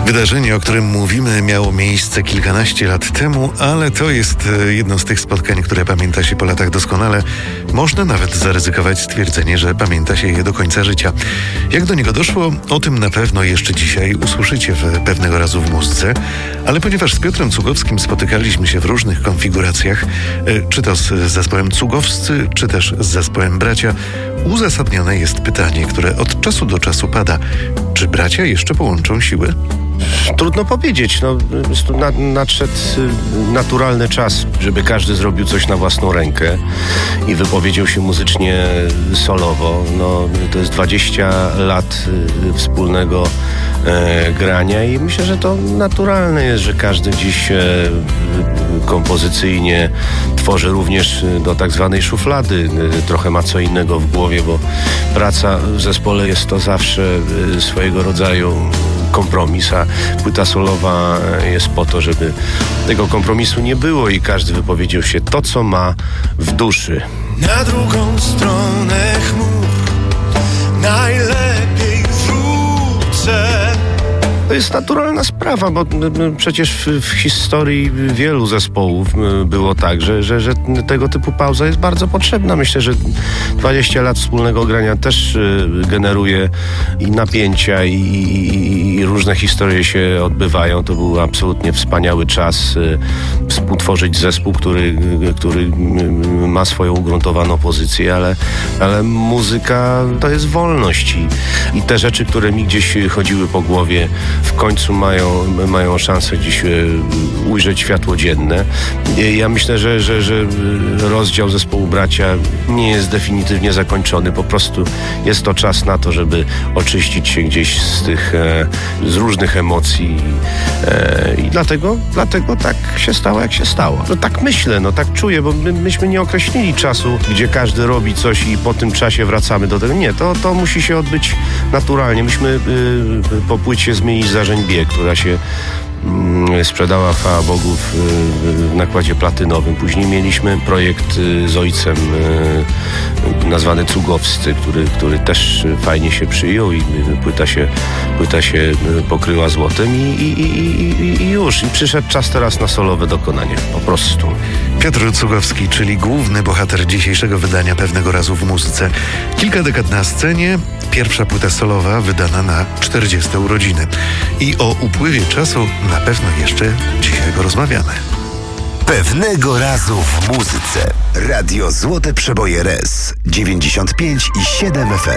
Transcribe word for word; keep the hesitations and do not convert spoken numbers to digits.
Wydarzenie, o którym mówimy, miało miejsce kilkanaście lat temu, ale to jest jedno z tych spotkań, które pamięta się po latach doskonale. Można nawet zaryzykować stwierdzenie, że pamięta się je do końca życia. Jak do niego doszło, o tym na pewno jeszcze dzisiaj usłyszycie w Pewnego razu w muzyce, ale ponieważ z Piotrem Cugowskim spotykaliśmy się w różnych konfiguracjach, czy to z zespołem Cugowscy, czy też z zespołem Bracia, uzasadnione jest pytanie, które od czasu do czasu pada. Czy bracia jeszcze połączą siły? Trudno powiedzieć. No, nadszedł naturalny czas, żeby każdy zrobił coś na własną rękę i wypowiedział się muzycznie solowo. No, to jest dwadzieścia lat wspólnego e, grania i myślę, że to naturalne jest, że każdy dziś e, kompozycyjnie tworzy również do tak zwanej szuflady. Trochę ma co innego w głowie, bo praca w zespole jest to zawsze swojego rodzaju kompromis, a płyta solowa jest po to, żeby tego kompromisu nie było i każdy wypowiedział się to, co ma w duszy. Na drugą stronę chmur najlepiej wrócę. To jest naturalna sprawa, bo przecież w, w historii wielu zespołów było tak, że, że, że tego typu pauza jest bardzo potrzebna. Myślę, że dwadzieścia lat wspólnego grania też generuje i napięcia, i, i, i różne historie się odbywają. To był absolutnie wspaniały czas współtworzyć zespół, który, który ma swoją ugruntowaną pozycję, ale, ale muzyka to jest wolność i, i te rzeczy, które mi gdzieś chodziły po głowie, w końcu mają, mają szansę gdzieś ujrzeć światło dzienne. Ja myślę, że, że, że rozdział zespołu Bracia nie jest definitywnie zakończony. Po prostu jest to czas na to, żeby oczyścić się gdzieś z tych, z różnych emocji i dlatego, dlatego tak się stało, jak się stało. No tak myślę, no tak czuję, bo my, myśmy nie określili czasu, gdzie każdy robi coś i po tym czasie wracamy do tego. Nie, to, to musi się odbyć naturalnie. Myśmy y, po płycie Zmienić Zarzeń bieg, która się y, sprzedała, chwała Bogu, w, w nakładzie platynowym. Później mieliśmy projekt y, z ojcem y, nazwany Cugowscy, który, który też fajnie się przyjął i płyta się, płyta się pokryła złotem i, i, i, i już. I przyszedł czas teraz na solowe dokonanie. Po prostu. Piotr Cugowski, czyli główny bohater dzisiejszego wydania Pewnego razu w muzyce. Kilka dekad na scenie, pierwsza płyta solowa wydana na czterdzieste urodziny. I o upływie czasu na pewno jeszcze dzisiaj porozmawiamy. Pewnego razu w muzyce. Radio Złote Przeboje R E S dziewięćdziesiąt pięć i siedem F M.